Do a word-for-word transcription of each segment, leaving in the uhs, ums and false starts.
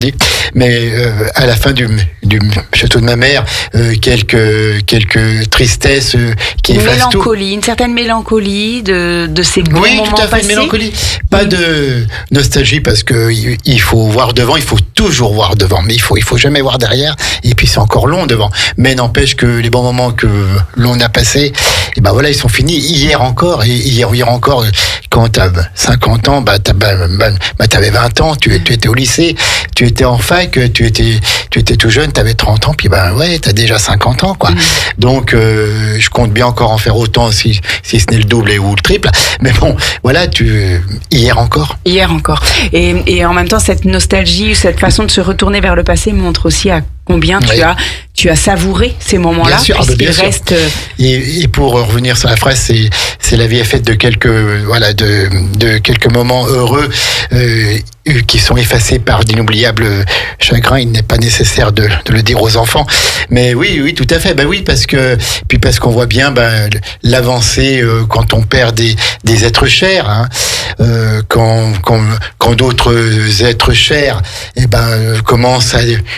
Mais euh, à la fin du, du château de ma mère, euh, quelques quelques tristesses euh, qui une effacent tout. Mélancolie, une certaine mélancolie de de ces bons oui, moments tout à fait, passés. une mélancolie. Pas de nostalgie parce que il, il faut voir devant, il faut toujours voir devant, mais il faut il faut jamais voir derrière. Et puis c'est encore long devant. Mais n'empêche que les bons moments que l'on a passés, et ben voilà, ils sont finis. Hier encore, et hier hier encore, quand t'as cinquante ans, bah t'as bah, bah, bah, t'avais vingt ans, tu, tu étais au lycée, tu étais en fac, tu étais, tu étais tout jeune, t'avais trente ans, puis ben ouais, t'as déjà cinquante ans, quoi. Mmh. Donc, euh, je compte bien encore en faire autant, si, si ce n'est le double et ou le triple. Mais bon, voilà, tu, hier encore. Hier encore. Et, et en même temps, cette nostalgie, cette façon de se retourner vers le passé montre aussi à combien tu oui. as, tu as savouré ces moments-là. Bien sûr, ah, bien sûr. Reste... Et, et pour revenir sur la phrase, c'est, c'est la vie est faite de quelques, voilà, de, de quelques moments heureux, euh, qui sont effacés par d'inoubliables chagrins. Il n'est pas nécessaire de, de le dire aux enfants. Mais oui, oui, tout à fait. Ben oui, parce que, puis parce qu'on voit bien, ben, l'avancée, euh, quand on perd des, des êtres chers, hein, euh, quand, quand, quand d'autres êtres chers, eh ben, commencent à,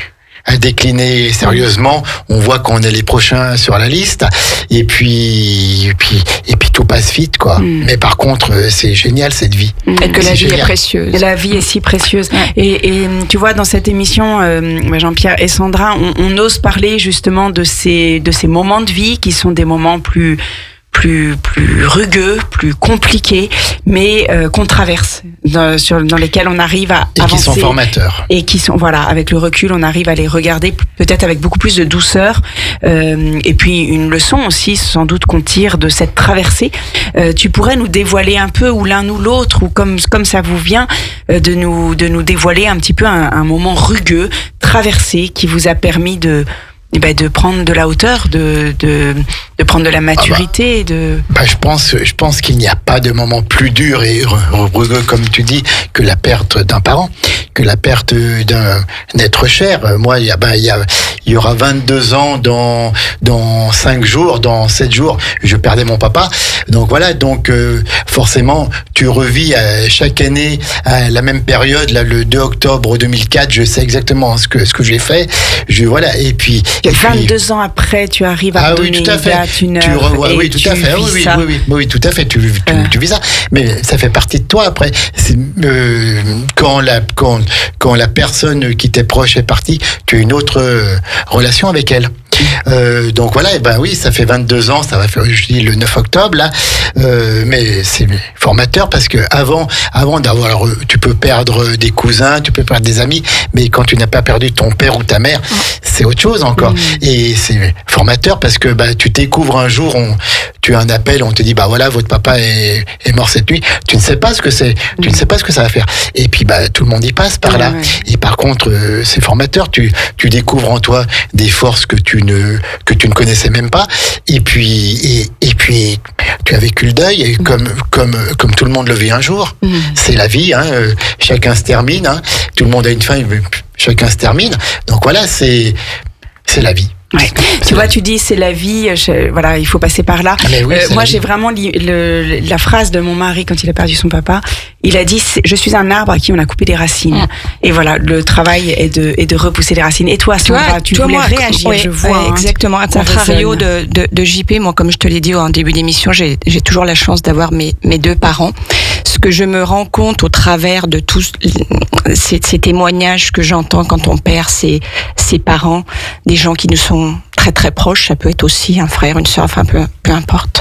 à décliner sérieusement, on voit qu'on est les prochains sur la liste, et puis, et puis, et puis tout passe vite, quoi. Mm. Mais par contre, c'est génial cette vie. Mm. Et que c'est la vie génial. est précieuse. Et la vie est si précieuse. Ouais. Et, et tu vois, dans cette émission, euh, Jean-Pierre et Sandra, on, on ose parler justement de ces, de ces moments de vie qui sont des moments plus plus plus rugueux, plus compliqués, mais euh, qu'on traverse, dans, sur, dans lesquels on arrive à et avancer. Et qui sont formateurs. Et qui sont, voilà, avec le recul, on arrive à les regarder peut-être avec beaucoup plus de douceur. Euh, et puis une leçon aussi, sans doute, qu'on tire de cette traversée. Euh, tu pourrais nous dévoiler un peu, ou l'un ou l'autre, ou comme comme ça vous vient, euh, de nous de nous dévoiler un petit peu un, un moment rugueux, traversé, qui vous a permis de Eh ben de prendre de la hauteur, de de de prendre de la maturité, ah bah, de. Bah je pense je pense qu'il n'y a pas de moment plus dur et rugueux, comme tu dis, que la perte d'un parent, que la perte d'un être cher. Moi, il y a ben il y a il y aura vingt-deux ans dans dans cinq jours, dans sept jours, je perdais mon papa. Donc voilà, donc euh, forcément, tu revis à chaque année à la même période, là le deux octobre deux mille quatre, je sais exactement ce que ce que j'ai fait. Je voilà et puis vingt-deux puis, ans après, tu arrives à ah donner oui, tout à une fait. date, une tu heure, revois, et oui, tout tu à fait. Oui, oui, oui, oui, oui, tout à fait. Tu, tu, euh. tu vis ça, mais ça fait partie de toi après. C'est, euh, quand la quand quand la personne qui t'est proche est partie, tu as une autre euh, relation avec elle. Euh, donc voilà, et ben oui, ça fait vingt-deux ans, ça va faire, je dis le neuf octobre là, euh, mais c'est formateur parce que avant, avant d'avoir, tu peux perdre des cousins, tu peux perdre des amis, mais quand tu n'as pas perdu ton père ou ta mère, oh. c'est autre chose encore. Mmh. Et c'est formateur parce que bah tu découvres un jour, on, tu as un appel, on te dit bah voilà, votre papa est, est mort cette nuit, tu ne sais pas ce que c'est, mmh. tu ne sais pas ce que ça va faire. Et puis bah tout le monde y passe par là. Mmh, ouais. Et par contre, euh, c'est formateur, tu tu découvres en toi des forces que tu ne que tu ne connaissais même pas, et puis et, et puis tu as vécu le deuil, et comme comme comme tout le monde le vit un jour. Mmh. C'est la vie, hein, euh, chacun se termine, hein, tout le monde a une fin, chacun se termine. Donc voilà, c'est c'est la vie. Ouais. Tu vois, tu dis c'est la vie, je, voilà, il faut passer par là. Oui, euh, moi, j'ai vraiment li, le, la phrase de mon mari quand il a perdu son papa. Il a dit je suis un arbre à qui on a coupé les racines. Mmh. Et voilà, le travail est de est de repousser les racines. Et toi, Sandra, tu, tu voulais moi, réagir, ouais, je vois. Ouais, hein, exactement. À contrario de, de de J P, moi, comme je te l'ai dit en début d'émission, j'ai j'ai toujours la chance d'avoir mes mes deux parents. Ce que je me rends compte au travers de tous ces, ces témoignages que j'entends quand on perd ses ses parents, des gens qui nous sont très très proches, ça peut être aussi un frère, une sœur, enfin peu, peu importe.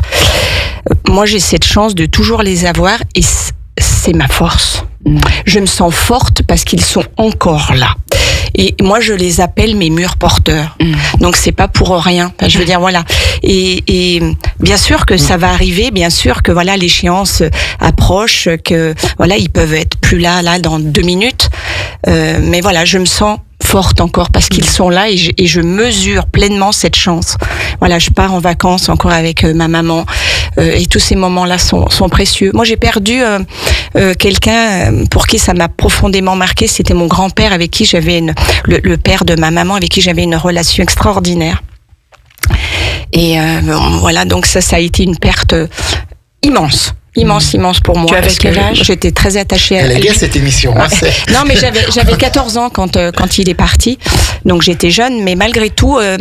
Moi, j'ai cette chance de toujours les avoir et c'est ma force. Mmh. Je me sens forte parce qu'ils sont encore là. Et moi, je les appelle mes murs porteurs. Mmh. Donc, c'est pas pour rien. Enfin, je veux dire, voilà. Et, et bien sûr que mmh. ça va arriver. Bien sûr que voilà, l'échéance approche. Que voilà, ils peuvent être plus là, là, dans deux minutes. Euh, mais voilà, je me sens forte encore parce qu'ils sont là et je, et je mesure pleinement cette chance. Voilà, je pars en vacances encore avec euh, ma maman euh, et tous ces moments-là sont, sont précieux. Moi, j'ai perdu euh, euh, quelqu'un pour qui ça m'a profondément marqué. C'était mon grand-père avec qui j'avais une, le, le père de ma maman avec qui j'avais une relation extraordinaire. Et euh, bon, voilà, donc ça, ça a été une perte immense. Immense, immense pour moi. Tu avais quel âge ? J'étais très attachée à Elle lui. est cette émission. Hein, non, mais j'avais, j'avais quatorze ans quand, euh, quand il est parti. Donc j'étais jeune, mais malgré tout, euh,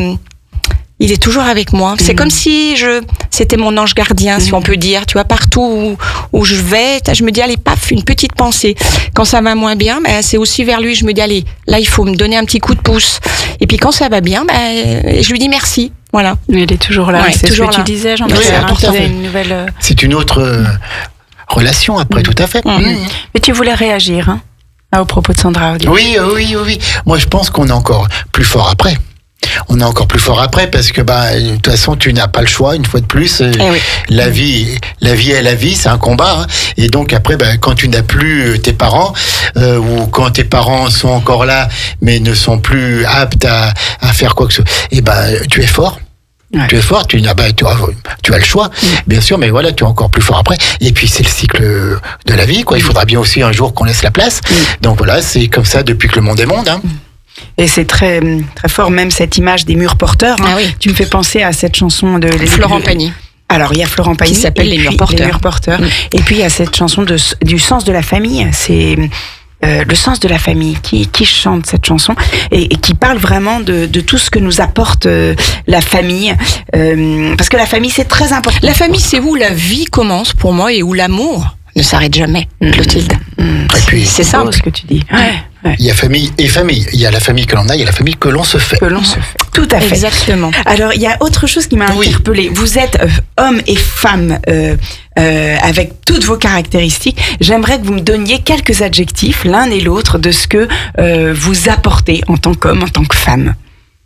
il est toujours avec moi. C'est mmh. comme si je, c'était mon ange gardien, mmh. si on peut dire. Tu vois, partout où, où je vais, je me dis, allez, paf, une petite pensée. Quand ça va moins bien, ben, c'est aussi vers lui. Je me dis, allez, là, il faut me donner un petit coup de pouce. Et puis quand ça va bien, ben, je lui dis merci. Voilà. Mais il est toujours là. Ouais, c'est toujours ce que là. tu disais, Jean-Pierre. Oui, c'est une nouvelle. Euh... C'est une autre euh, relation après, mmh. tout à fait. Mmh. Mmh. Mais tu voulais réagir, hein, au propos de Sandra Audier. Oui, oui, oui, oui. Moi, je pense qu'on est encore plus fort après. On est encore plus fort après parce que bah de toute façon tu n'as pas le choix une fois de plus. Euh, eh oui. La vie, la vie est la vie, c'est un combat. Hein. Et donc après, bah, quand tu n'as plus tes parents euh, ou quand tes parents sont encore là mais ne sont plus aptes à, à faire quoi que ce soit, et ben bah, tu es fort. Ouais. Tu es fort, tu n'as bah, tu as, tu as le choix, mmh. bien sûr, mais voilà, tu es encore plus fort après. Et puis c'est le cycle de la vie, quoi. Il faudra bien aussi un jour qu'on laisse la place. Mmh. Donc voilà, c'est comme ça depuis que le monde est monde. Hein. Et c'est très très fort, même cette image des murs porteurs. Hein. Ah oui. Tu me fais penser à cette chanson de Florent de... Pagny. Alors il y a Florent Pagny qui s'appelle Les Murs Porteurs. Les Murs Porteurs. Mmh. Et puis il y a cette chanson de, du sens de la famille. C'est euh, le sens de la famille qui qui chante cette chanson et, et qui parle vraiment de, de tout ce que nous apporte euh, la famille. Euh, parce que la famille c'est très important. La famille c'est où la vie commence pour moi et où l'amour ne s'arrête jamais, Clotilde. Mmh. Mmh. Et puis c'est ça ce que tu dis. Ouais. Ouais. Il y a famille et famille. Il y a la famille que l'on a, il y a la famille que l'on se fait. Que l'on se fait. Tout à fait. Exactement. Alors, il y a autre chose qui m'a oui. interpellée. Vous êtes euh, homme et femme euh, euh, avec toutes vos caractéristiques. J'aimerais que vous me donniez quelques adjectifs, l'un et l'autre, de ce que euh, vous apportez en tant qu'homme, en tant que femme. Où ?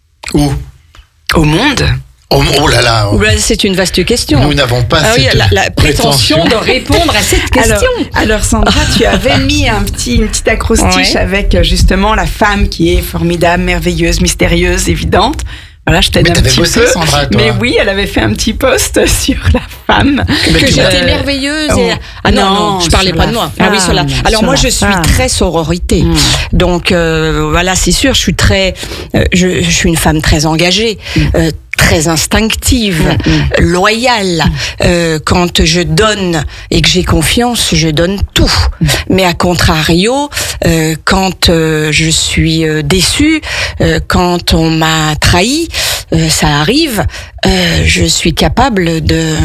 Au monde. Oh, oh là là oh. C'est une vaste question. Nous n'avons pas ah cette oui, la, la prétention de répondre à cette question. Alors, alors Sandra, tu avais mis un petit, une petite acrostiche ouais. avec justement la femme qui est formidable, merveilleuse, mystérieuse, évidente. Voilà, je t'aide un petit bossé, peu. Sandra, toi. Mais oui, elle avait fait un petit post sur la femme. Que, que j'étais euh... merveilleuse. Et... Ah non, non, non je parlais pas de moi. Ah oui, cela. Alors moi, je suis femme. très sororité. Mmh. Donc euh, voilà, c'est sûr, je suis très, euh, je, je suis une femme très engagée. Mmh. Euh, très instinctive, mmh. loyale. Mmh. Euh, quand je donne et que j'ai confiance, je donne tout. Mmh. Mais à contrario, euh, quand euh, je suis euh, déçue, euh, quand on m'a trahi, euh, ça arrive, euh, je suis capable de...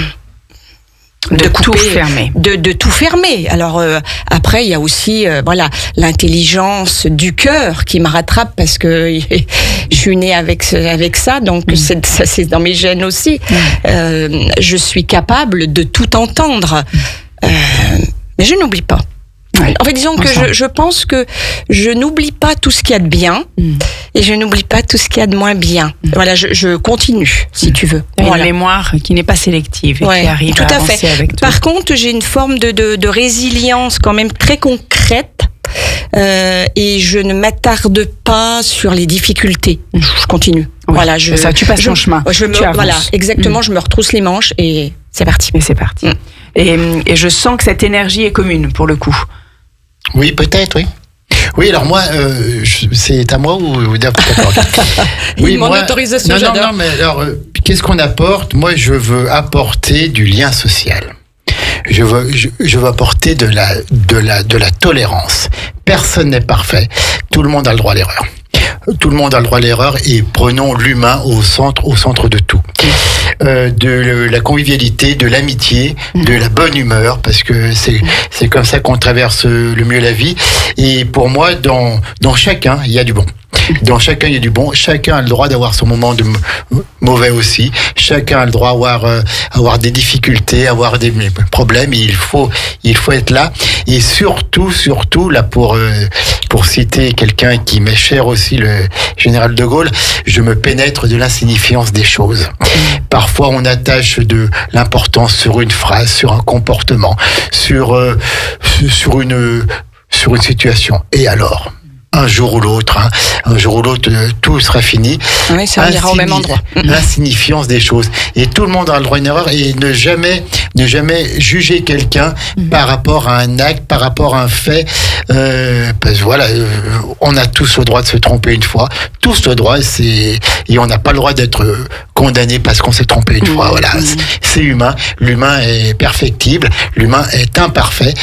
De, de couper, tout fermer. De, de tout fermer. Alors euh, après, il y a aussi euh, voilà l'intelligence du cœur qui me rattrape parce que je suis née avec avec ça, donc mmh. c'est, ça c'est dans mes gènes aussi. Mmh. Euh, je suis capable de tout entendre, euh, mais je n'oublie pas. Ouais. En fait, disons que je, je pense que je n'oublie pas tout ce qu'il y a de bien mmh. et je n'oublie pas tout ce qu'il y a de moins bien. Mmh. Voilà, je, je continue, si mmh. tu veux. Une voilà. mémoire qui n'est pas sélective et ouais, qui arrive tout à, à avancer fait. avec Par tout. contre, j'ai une forme de, de, de résilience quand même très concrète euh, et je ne m'attarde pas sur les difficultés. Mmh. Je continue. Ouais, voilà, je, ça, tu passes je, ton chemin. Je me, tu voilà, exactement. Mmh. Je me retrousse les manches et c'est parti. Et c'est parti. Mmh. Et, et je sens que cette énergie est commune pour le coup. Oui, peut-être, oui. Oui, alors moi, euh, je, c'est à moi ou, ou d'accord. Oui, mon moi, autorisation, non, j'adore. Non, non, mais alors, euh, qu'est-ce qu'on apporte ? Moi, je veux apporter du lien social. Je veux, je, je veux apporter de la, de la, de la tolérance. Personne n'est parfait. Tout le monde a le droit à l'erreur. Tout le monde a le droit à l'erreur et prenons l'humain au centre, au centre de tout. Euh, de le, la convivialité, de l'amitié, de la bonne humeur, parce que c'est c'est comme ça qu'on traverse le mieux la vie. Et pour moi, dans dans chacun, il y a du bon. Dans chacun, il y a du bon. Chacun a le droit d'avoir son moment de mauvais aussi. Chacun a le droit d'avoir euh, avoir des difficultés, avoir des problèmes. Et il faut il faut être là. Et surtout, surtout là pour euh, pour citer quelqu'un qui m'est cher aussi, le général de Gaulle, je me pénètre de l'insignifiance des choses. Parfois, on attache de l'importance sur une phrase, sur un comportement, sur euh, sur une sur une situation. Et alors? Un jour ou l'autre, hein, un jour ou l'autre, euh, tout sera fini. Oui, ça ira au même endroit. L'insignifiance des choses. Et tout le monde a le droit à une erreur et ne jamais, ne jamais juger quelqu'un mm-hmm. par rapport à un acte, par rapport à un fait. Euh, parce que voilà, euh, on a tous le droit de se tromper une fois. Tous le droit, c'est, et on n'a pas le droit d'être condamné parce qu'on s'est trompé une mmh. fois. Voilà, mmh. c'est humain. L'humain est perfectible. L'humain est imparfait.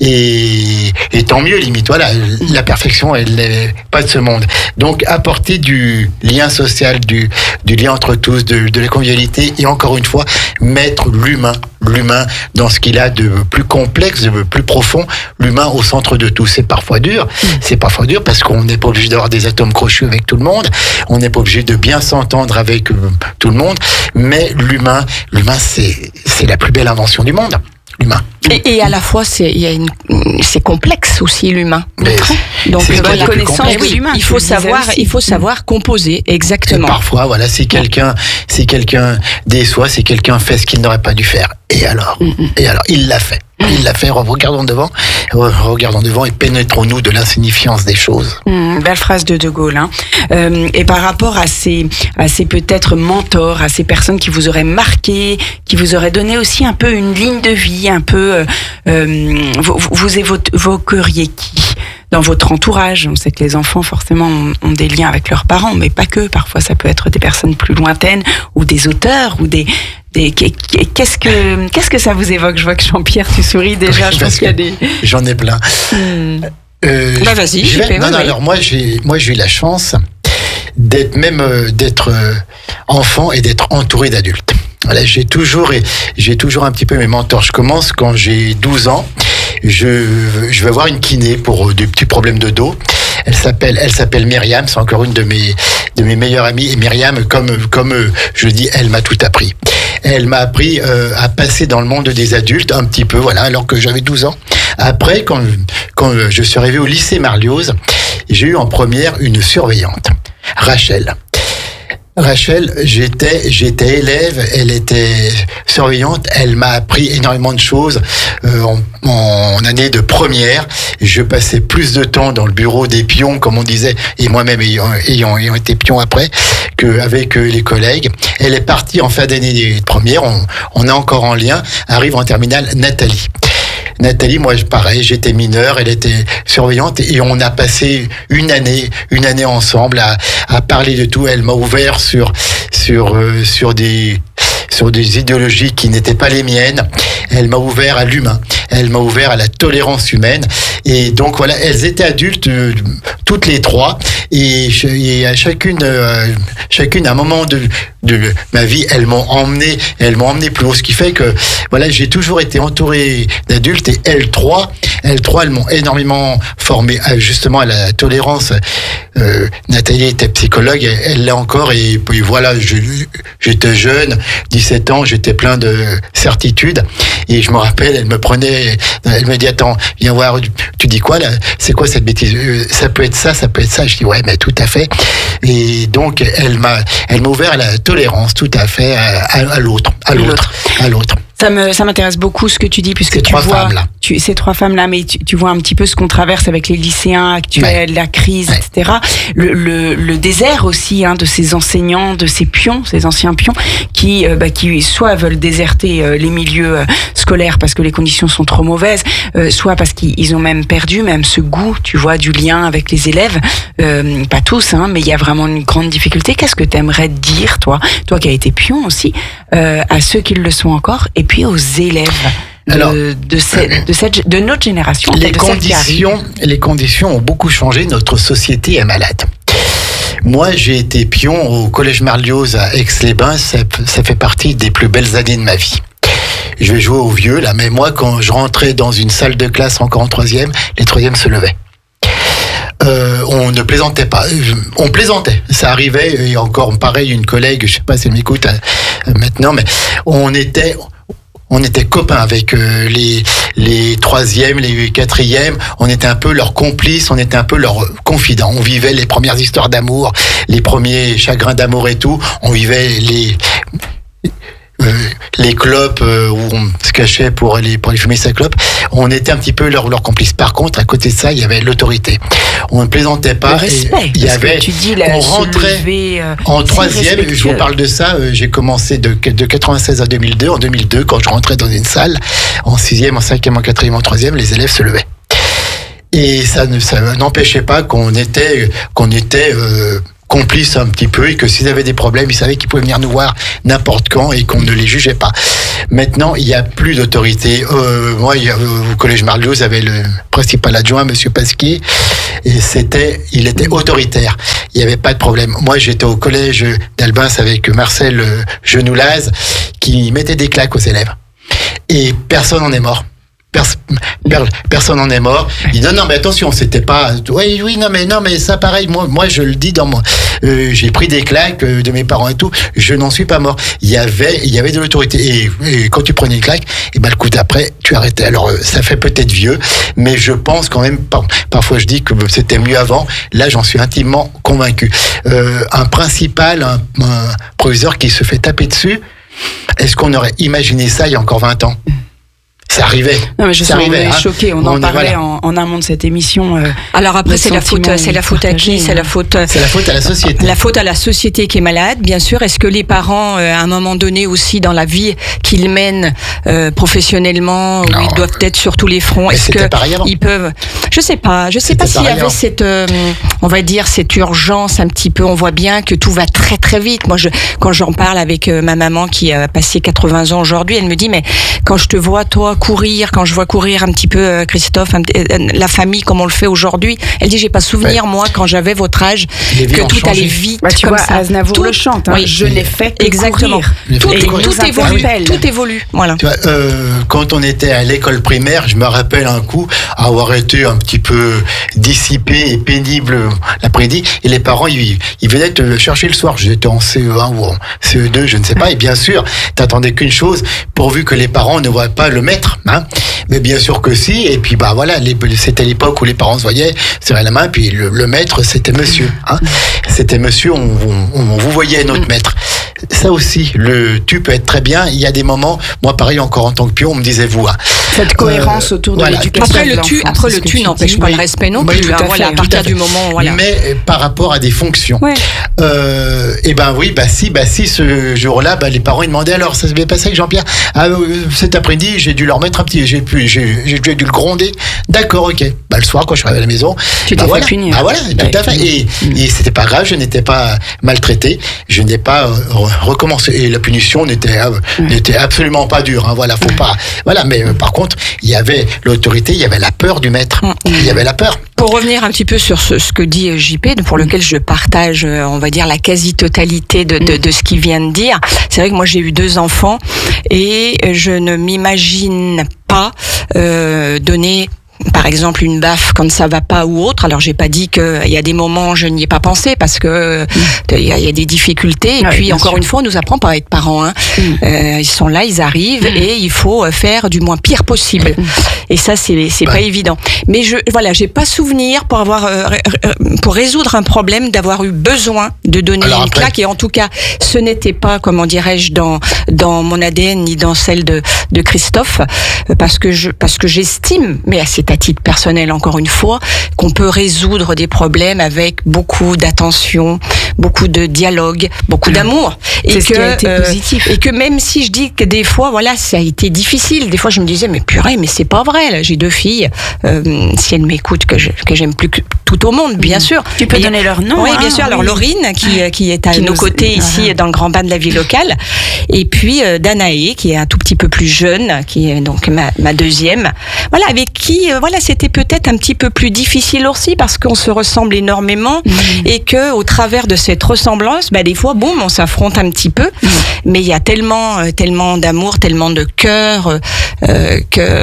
Et, et tant mieux, limite. Voilà, la perfection, elle n'est pas de ce monde. Donc, apporter du lien social, du, du lien entre tous, de, de la convivialité, et encore une fois, mettre l'humain, l'humain dans ce qu'il a de plus complexe, de plus profond, l'humain au centre de tout. C'est parfois dur. Mmh. C'est parfois dur parce qu'on n'est pas obligé d'avoir des atomes crochus avec tout le monde. On n'est pas obligé de bien s'entendre avec euh, tout le monde. Mais l'humain, l'humain, c'est, c'est la plus belle invention du monde. L'humain. Et, et à la fois, c'est, il y a une, c'est complexe aussi l'humain. Mais donc, c'est bonne la connaissance de l'humain. Il faut savoir, il faut savoir composer exactement. Et parfois, voilà, si quelqu'un, si quelqu'un déçoit, si quelqu'un fait ce qu'il n'aurait pas dû faire. Et alors, mm-hmm. et alors, il l'a fait. Il l'a fait. Regardons devant, regardons devant et pénétrons-nous de l'insignifiance des choses. Mmh, belle phrase de De Gaulle. Hein. Euh, et par rapport à ces, à ces peut-être mentors, à ces personnes qui vous auraient marqué, qui vous auraient donné aussi un peu une ligne de vie, un peu, euh, vous, vous évoqueriez qui dans votre entourage? On sait que les enfants, forcément, ont, ont des liens avec leurs parents, mais pas que. Parfois, ça peut être des personnes plus lointaines, ou des auteurs, ou des... des qu'est-ce que, qu'est-ce que ça vous évoque? Je vois que Jean-Pierre, tu souris déjà. Oui, je pense qu'il y a des... J'en ai plein. Hmm. Euh, bah, vas-y. Je vais... Fais, non, oui, non, oui. alors moi, j'ai, moi, j'ai eu la chance d'être même euh, d'être euh, enfant et d'être entouré d'adultes. Voilà, j'ai toujours, j'ai toujours un petit peu mes mentors. Je commence quand j'ai douze ans. Je, je vais voir une kiné pour des petits problèmes de dos. Elle s'appelle, elle s'appelle Myriam. C'est encore une de mes, de mes meilleures amies. Et Myriam, comme, comme je dis, elle m'a tout appris. Elle m'a appris euh, à passer dans le monde des adultes un petit peu, voilà, alors que j'avais douze ans. Après, quand, quand je suis arrivé au lycée Marlioz, j'ai eu en première une surveillante, Rachel. Rachel, j'étais, j'étais élève, elle était surveillante, elle m'a appris énormément de choses euh, en, en année de première. Je passais plus de temps dans le bureau des pions, comme on disait, et moi-même ayant, ayant, ayant été pion après, qu'avec les collègues. Elle est partie en fin d'année de première, on, on est encore en lien, arrive en terminale Nathalie. Nathalie, moi, pareil, j'étais mineur, elle était surveillante et on a passé une année, une année ensemble à, à parler de tout. Elle m'a ouvert sur, sur, euh, sur des, sur des idéologies qui n'étaient pas les miennes. Elle m'a ouvert à l'humain. Elle m'a ouvert à la tolérance humaine. Et donc voilà, elles étaient adultes, euh, toutes les trois. Et, et à chacune, euh, chacune, à un moment de, de ma vie, elles m'ont emmené, elles m'ont emmené plus haut. Ce qui fait que, voilà, j'ai toujours été entouré d'adultes. Et elles trois, elles trois, elles m'ont énormément formé, justement, à la tolérance. Euh, Nathalie était psychologue, elle l'est encore. Et puis voilà, je, j'étais jeune, dix-sept ans, j'étais plein de certitudes. Et je me rappelle, elle me prenait, elle me dit, attends, viens voir, tu dis quoi là? C'est quoi cette bêtise? Ça peut être ça, ça peut être ça. Je dis, ouais, mais tout à fait. Et donc, elle m'a, elle m'a ouvert à la tolérance, tout à fait, à, à, à l'autre, à l'autre, à l'autre. Ça me, ça m'intéresse beaucoup ce que tu dis, puisque ces tu trois vois, femmes-là. Tu, ces trois femmes-là, mais tu, tu vois un petit peu ce qu'on traverse avec les lycéens actuels, ouais. la crise, ouais. et cetera. Le, le, le désert aussi, hein, de ces enseignants, de ces pions, ces anciens pions, qui, euh, bah, qui soit veulent déserter euh, les milieux euh, scolaires parce que les conditions sont trop mauvaises, euh, soit parce qu'ils ont même perdu même ce goût, tu vois, du lien avec les élèves. Euh, pas tous, hein, mais il y a vraiment une grande difficulté. Qu'est-ce que tu aimerais dire, toi, toi qui as été pion aussi, euh, à ceux qui le sont encore, et puis aux élèves de, Alors, de, cette, de, cette, de notre génération. Les de conditions, les conditions ont beaucoup changé. Notre société est malade. Moi, j'ai été pion au Collège Marlioz à Aix-les-Bains. Ça, ça fait partie des plus belles années de ma vie. Je vais jouer au vieux, là, mais moi, quand je rentrais dans une salle de classe encore en troisième, les troisièmes se levaient. Euh, on ne plaisantait pas. On plaisantait. Ça arrivait, et encore pareil, une collègue, je sais pas si elle m'écoute euh, maintenant, mais on était... On était copains avec euh, les les troisièmes, les quatrièmes. On était un peu leurs complices, on était un peu leurs confidents. On vivait les premières histoires d'amour, les premiers chagrins d'amour et tout. On vivait les euh, les clopes euh, où on se cachait pour aller pour aller fumer sa clope. On était un petit peu leurs leurs complices. Par contre, à côté de ça, il y avait l'autorité. On ne plaisantait pas. Le respect. Il y avait. Tu dis là, on rentrait lever, euh, en troisième. Je vous parle de ça. Euh, j'ai commencé de de quatre-vingt-seize à deux mille deux. En deux mille deux, quand je rentrais dans une salle, en sixième, en cinquième, en quatrième, en troisième, les élèves se levaient. Et ça ne ça n'empêchait pas qu'on était qu'on était euh, complices un petit peu et que s'ils avaient des problèmes, ils savaient qu'ils pouvaient venir nous voir n'importe quand et qu'on ne les jugeait pas. Maintenant, il n'y a plus d'autorité. Euh, moi, il y a, au collège Marlios, avait le principal adjoint, Monsieur Pasquier, et c'était, il était autoritaire. Il n'y avait pas de problème. Moi, j'étais au collège d'Albins avec Marcel Genoulaz, qui mettait des claques aux élèves. Et personne n'en est mort. Pers- per- personne n'en est mort. Il dit non, non, mais attention, c'était pas. Oui, oui, non, mais non, mais ça, pareil. Moi, moi, je le dis dans mon. Euh, j'ai pris des claques euh, de mes parents et tout. Je n'en suis pas mort. Il y avait, il y avait de l'autorité. Et, et quand tu prenais une claque, et ben le coup d'après, tu arrêtais. Alors, euh, ça fait peut-être vieux, mais je pense quand même. Par, parfois, je dis que c'était mieux avant. Là, j'en suis intimement convaincu. Euh, un principal, un, un proviseur qui se fait taper dessus. Est-ce qu'on aurait imaginé ça il y a encore vingt ans? Ça arrivait. Non, mais je suis hein. choquée. On, on en parlait voilà. en, en amont de cette émission. Euh, Alors après, c'est la faute, c'est la faute à qui? C'est la faute. C'est la faute à la société. La faute à la société qui est malade, bien sûr. Est-ce que les parents, euh, à un moment donné aussi dans la vie qu'ils mènent euh, professionnellement, non. où ils doivent être sur tous les fronts, mais est-ce que ils peuvent? Je sais pas. Je sais c'était pas s'il y avait cette, euh, on va dire cette urgence un petit peu. On voit bien que tout va très très vite. Moi, je, quand j'en parle avec euh, ma maman qui a passé quatre-vingts ans aujourd'hui, elle me dit mais quand je te vois toi courir, quand je vois courir un petit peu euh, Christophe, un, euh, la famille comme on le fait aujourd'hui, elle dit j'ai pas souvenir ouais. moi quand j'avais votre âge que tout changé. Allait vite bah, tu comme vois, ça. Aznavour tout le chante, hein. oui. Je n'ai fait que exactement. courir. Tout, et tout, tout évolue, tout évolue. Voilà. Tu vois, euh, quand on était à l'école primaire, je me rappelle un coup avoir été un petit peu dissipé et pénible l'après-midi, et les parents ils, ils venaient te chercher le soir. J'étais en C E un ou en C E deux, je ne sais pas, et bien sûr, t'attendais qu'une chose, pourvu que les parents ne voient pas le maître, hein. Mais bien sûr que si, et puis bah voilà, les, c'était l'époque où les parents se voyaient, serraient la main, puis le, le maître c'était monsieur, hein. C'était monsieur, on, on, on vous voyait notre maître. Ça aussi, le tu peux être très bien. Il y a des moments, moi pareil encore en tant que pion, on me disait vous. Hein. Cette cohérence euh, autour de voilà. l'éducation. Après le tu, après le tu n'empêche pas le respect non plus. Hein, voilà, à partir du moment, voilà. Mais par rapport à des fonctions. Ouais. Euh, et ben oui, bah si, bah si ce jour-là, bah les parents ils demandaient alors ça s'est bien passé avec Jean-Pierre. Ah, euh, cet après-midi, j'ai dû leur mettre un petit, j'ai pu, j'ai, j'ai dû le gronder. D'accord, ok. Bah le soir quand je suis arrivé à la maison, tu bah, t'es voilà. fait punir. Ah voilà, tout à fait. Et, mmh. et c'était pas grave, je n'étais pas maltraité, je n'ai pas euh, recommencé. Et la punition n'était euh, mmh. n'était absolument pas dure. Hein, voilà, faut mmh. pas. Voilà, mais euh, par contre, il y avait l'autorité, il y avait la peur du maître. Mmh. Il y avait la peur. Pour revenir un petit peu sur ce, ce que dit J P, pour lequel je partage, on va dire, la quasi-totalité de, de, de ce qu'il vient de dire. C'est vrai que moi, j'ai eu deux enfants et je ne m'imagine pas euh, donner par exemple une baffe quand ça va pas ou autre. Alors j'ai pas dit que il y a des moments où je n'y ai pas pensé parce que il y, y a des difficultés et ouais, puis encore sûr. Une fois on nous apprend pas à être parents. Hein. Mm. Euh, ils sont là, ils arrivent mm. et il faut faire du moins pire possible. Mm. Et ça c'est c'est ouais. pas évident. Mais je voilà j'ai pas souvenir pour avoir euh, pour résoudre un problème d'avoir eu besoin de donner Alors une après... claque et en tout cas ce n'était pas comment dirais-je dans dans mon A D N ni dans celle de de Christophe parce que je parce que j'estime mais à à titre personnel encore une fois, qu'on peut résoudre des problèmes avec beaucoup d'attention, beaucoup de dialogue, beaucoup d'amour. Et que, a été euh, positif. Et que même si je dis que des fois, voilà, ça a été difficile, des fois je me disais, mais purée, mais c'est pas vrai, là, j'ai deux filles, euh, si elles m'écoutent, que, je, que j'aime plus que tout au monde, bien mmh. sûr. Tu peux mais, donner leur nom. Oui, hein, bien sûr. Oui. Alors Laurine, qui, qui est à qui nos nous... côtés ici, ah. dans le grand bain de la vie locale. Et puis euh, Danaé, qui est un tout petit peu plus jeune, qui est donc ma, ma deuxième. Voilà, avec qui, euh, voilà, c'était peut-être un petit peu plus difficile aussi, parce qu'on se ressemble énormément, mmh. et que au travers de cette ressemblance, bah, des fois, boum, on s'affronte un petit peu. Mmh. Mais il y a tellement, euh, tellement d'amour, tellement de cœur, euh,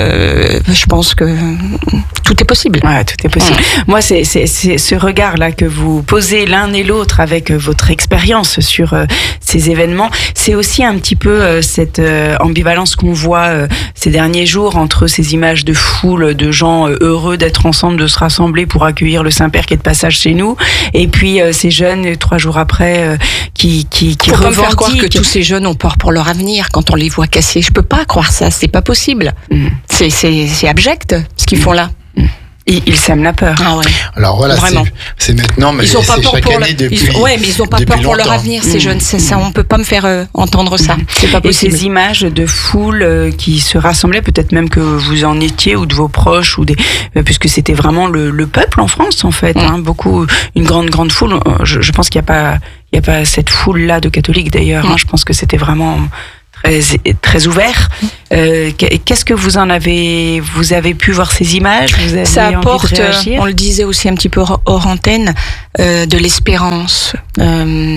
que je pense que tout est possible. Ouais, tout est possible. Mmh. Moi, c'est, c'est, c'est ce regard-là que vous posez l'un et l'autre avec votre expérience sur euh, ces événements. C'est aussi un petit peu euh, cette euh, ambivalence qu'on voit euh, ces derniers jours entre ces images de foule, de gens euh, heureux d'être ensemble, de se rassembler pour accueillir le Saint-Père qui est de passage chez nous, et puis euh, ces jeunes, trois jours après, euh, qui, qui, qui revendiquent. Faut pas me faire croire que tous ces jeunes ont peur pour leur avenir quand on les voit casser. Je peux pas croire ça, c'est pas possible. Mmh. C'est, c'est, c'est abject ce qu'ils mmh. font là. Mmh. Ils, ils sèment la peur. Ah ouais. Alors voilà, Vraiment. c'est maintenant, mais Ils ont pas c'est peur chaque pour année le... depuis. ils... Ouais, mais ils ont pas peur pour leur longtemps. avenir. Ces Mmh. jeunes, c'est ça. On peut pas me faire euh, entendre ça. C'est pas Et possible. ces images de foule euh, qui se rassemblaient, peut-être même que vous en étiez ou de vos proches, ou des, euh, puisque c'était vraiment le, le peuple en France en fait, Mmh. hein, beaucoup, une grande grande foule. Je, je pense qu'il n'y a pas, il y a pas cette foule là de catholiques d'ailleurs. Mmh. Hein, je pense que c'était vraiment très très ouvert. Euh, Qu'est-ce que vous en avez, vous avez pu voir ces images, vous avez Ça envie apporte, de réagir? on le disait aussi un petit peu hors hors antenne, euh, de l'espérance. Euh,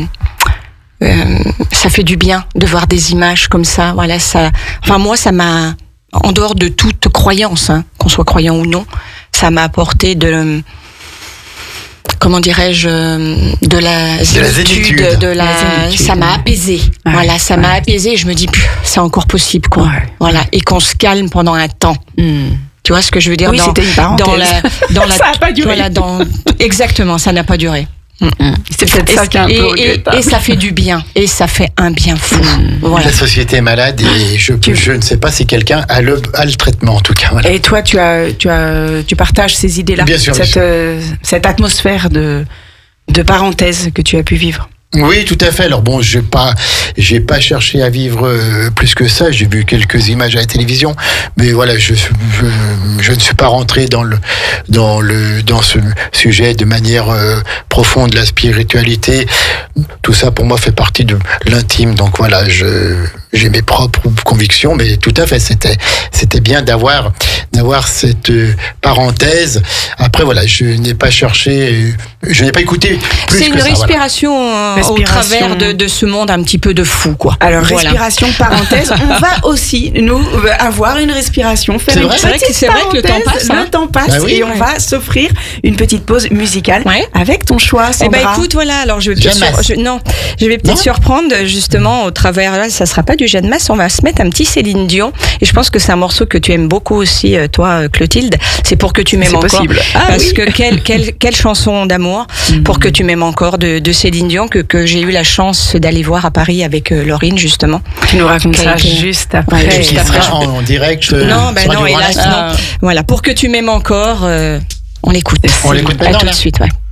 euh, ça fait du bien de voir des images comme ça. Voilà, ça. Enfin moi, ça m'a, en dehors de toute croyance, hein, qu'on soit croyant ou non, ça m'a apporté de, comment dirais-je, de la De la zénitude. de, de la, La zénitude. ça m'a apaisé. Ouais, Voilà, ça ouais. m'a apaisé. Je me dis, pff, c'est encore possible, quoi. Ouais. Voilà, et qu'on se calme pendant un temps. Hmm. Tu vois ce que je veux dire? Oui, dans, c'était une parenthèse. dans la, dans la, Ça a pas duré. Voilà, dans, exactement, ça n'a pas duré. C'est peut-être ça Et, qui est un peu et, et, regrettable. et ça fait du bien. Et ça fait un bien fou. Voilà. La société est malade et je, je ne sais pas si quelqu'un a le, a le traitement en tout cas. Voilà. Et toi, tu as, tu as, tu partages ces idées-là, Bien sûr, bien cette, sûr. euh, cette atmosphère de, de parenthèse que tu as pu vivre. Oui, tout à fait. Alors bon, j'ai pas, j'ai pas cherché à vivre euh, plus que ça. J'ai vu quelques images à la télévision, mais voilà, je, je, je ne suis pas rentré dans le, dans le, dans ce sujet de manière euh, profonde. La spiritualité, tout ça pour moi fait partie de l'intime. Donc voilà, je, j'ai mes propres convictions, mais tout à fait, c'était, c'était bien d'avoir, d'avoir cette euh, parenthèse. Après voilà, je n'ai pas cherché, je n'ai pas écouté plus C'est que une ça. Voilà. respiration, euh, au Respiration. travers de, de ce monde un petit peu de fou, quoi. Alors, Voilà. respiration, parenthèse, on va aussi, nous, euh, avoir une respiration, faire C'est une vrai C'est vrai que- petite c'est vrai que le temps parenthèse, passe, hein. le temps passe, Bah oui. et on Ouais. va s'offrir une petite pause musicale Ouais. avec ton choix, Eh Sandra. ben écoute, voilà, alors je vais peut-être Jeanne Masse. sur- je- non, je vais peut-être Non surprendre justement au travers là, ça sera pas du Jeanne Masse, on va se mettre un petit Céline Dion et je pense que c'est un morceau que tu aimes beaucoup aussi euh, toi euh, Clotilde, c'est Pour que tu m'aimes C'est encore. possible. Ah parce oui. que quelle quelle quelle chanson d'amour Pour que tu m'aimes encore de, de Céline Dion que que j'ai eu la chance d'aller voir à Paris avec euh, Laurine justement. Tu nous racontes ça Qualité. juste après. Ouais, Et juste qui après, sera en, en direct. euh, Non, ben sur non, Radio hélas Relais. non. Voilà, Pour que tu m'aimes encore, euh, on l'écoute. On l'écoute À maintenant, tout là. de suite, ouais.